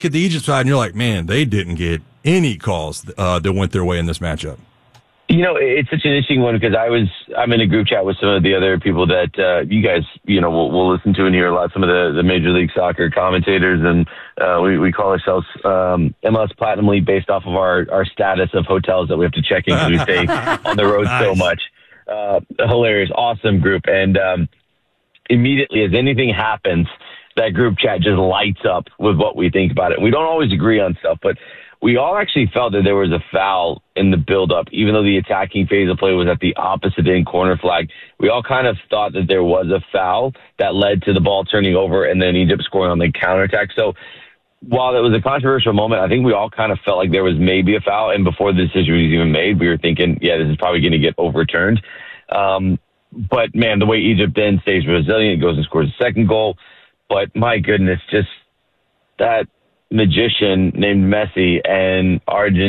at the Egypt side and you're like, man, they didn't get any calls that went their way in this matchup. It's such an interesting one because I'm in a group chat with some of the other people that you guys, will listen to and hear a lot. Some of the Major League Soccer commentators, and we call ourselves MLS Platinum League based off of our status of hotels that we have to check in because we stay on the road so much. Hilarious, awesome group, and immediately as anything happens, that group chat just lights up with what we think about it. We don't always agree on stuff, but we all actually felt that there was a foul in the build-up, even though the attacking phase of play was at the opposite end corner flag. We all kind of thought that there was a foul that led to the ball turning over and then Egypt scoring on the counterattack. So while it was a controversial moment, I think we all kind of felt like there was maybe a foul. And before the decision was even made, we were thinking, yeah, this is probably going to get overturned. But, man, the way Egypt then stays resilient, goes and scores a second goal. But, my goodness, just that magician named Messi and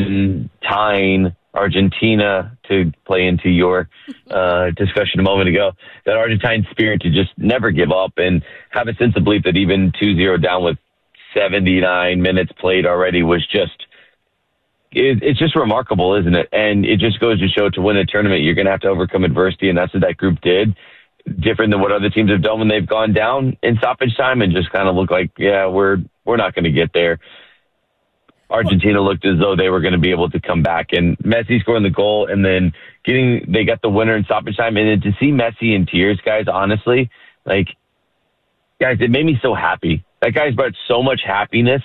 Argentina, to play into your discussion a moment ago, that Argentine spirit to just never give up and have a sense of belief that even 2-0 down with 79 minutes played already was just, it's just remarkable, isn't it? And it just goes to show to win a tournament, you're going to have to overcome adversity, and that's what that group did. Different than what other teams have done when they've gone down in stoppage time and just kind of look like, yeah, we're not going to get there. Argentina looked as though they were going to be able to come back, and Messi scoring the goal and then they got the winner in stoppage time. And then to see Messi in tears, guys, honestly, guys, it made me so happy. That guy's brought so much happiness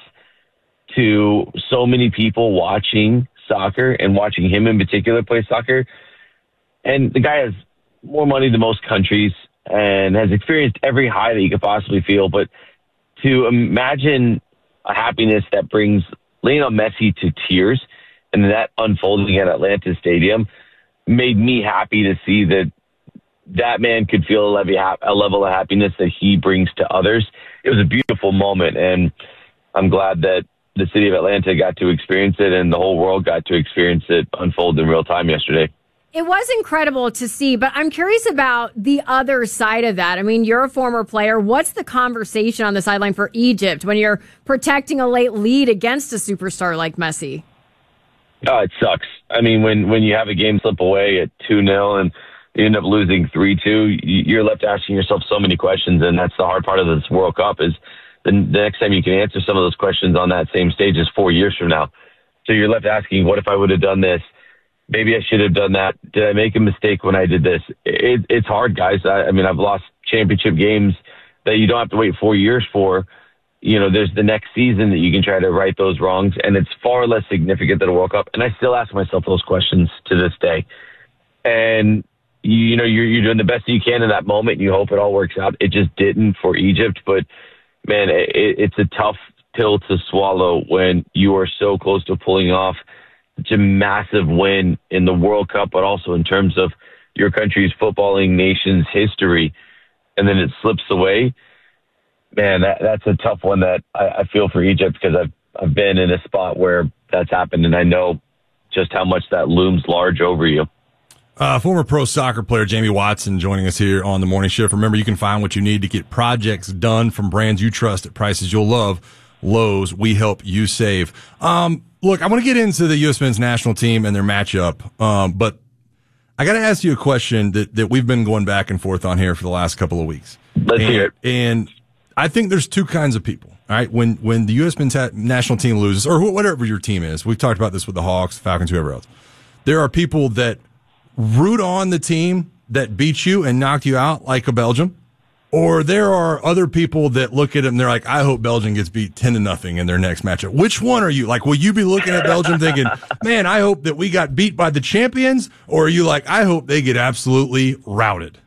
to so many people watching soccer and watching him in particular play soccer. And the guy has more money than most countries and has experienced every high that you could possibly feel. But to imagine a happiness that brings Lionel Messi to tears and that unfolding at Atlanta Stadium made me happy to see that man could feel a level of happiness that he brings to others. It was a beautiful moment, and I'm glad that the city of Atlanta got to experience it and the whole world got to experience it unfold in real time yesterday. It was incredible to see, but I'm curious about the other side of that. I mean, you're a former player. What's the conversation on the sideline for Egypt when you're protecting a late lead against a superstar like Messi? Oh, it sucks. I mean, when you have a game slip away at 2-0 and you end up losing 3-2, you're left asking yourself so many questions, and that's the hard part of this World Cup is the next time you can answer some of those questions on that same stage is 4 years from now. So you're left asking, what if I would have done this? Maybe I should have done that. Did I make a mistake when I did this? It's hard, guys. I mean, I've lost championship games that you don't have to wait 4 years for. There's the next season that you can try to right those wrongs, and it's far less significant than a World Cup. And I still ask myself those questions to this day. And, you're doing the best you can in that moment, and you hope it all works out. It just didn't for Egypt. But, man, it's a tough pill to swallow when you are so close to pulling off such a massive win in the World Cup, but also in terms of your country's footballing nation's history, and then it slips away. Man, that's a tough one that I feel for Egypt because I've been in a spot where that's happened, and I know just how much that looms large over you. Former pro soccer player Jamie Watson joining us here on the Morning Shift. Remember, you can find what you need to get projects done from brands you trust at prices you'll love. Lowe's, we help you save. Look, I want to get into the U.S. men's national team and their matchup, but I got to ask you a question that we've been going back and forth on here for the last couple of weeks. Let's hear it. And I think there's two kinds of people, all right? When the U.S. men's national team loses, or whatever your team is, we've talked about this with the Hawks, Falcons, whoever else, there are people that root on the team that beat you and knocked you out, like a Belgium. Or there are other people that look at it and they're like, I hope Belgium gets beat 10-0 in their next matchup. Which one are you? Like, will you be looking at Belgium thinking, man, I hope that we got beat by the champions? Or are you like, I hope they get absolutely routed?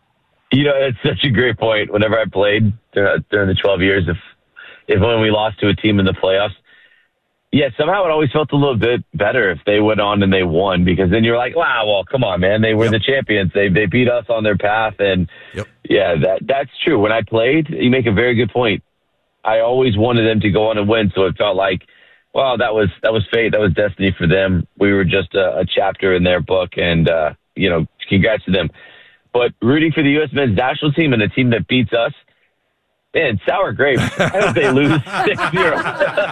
It's such a great point. Whenever I played during the 12 years, if when we lost to a team in the playoffs, yeah, somehow it always felt a little bit better if they went on and they won, because then you're like, wow, well, come on, man. They were the champions. They beat us on their path. And yeah, that's true. When I played, you make a very good point. I always wanted them to go on and win. So it felt like, wow, that was fate. That was destiny for them. We were just a chapter in their book, and, congrats to them. But rooting for the U.S. men's national team and a team that beats us, man, sour grapes. I hope they lose 6-0.